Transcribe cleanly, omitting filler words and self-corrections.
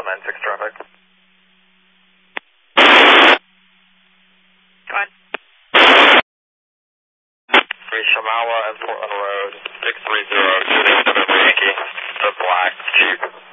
96 traffic. Go on. Shamawa and Portland Road, 630, November Yankee, the black Jeep.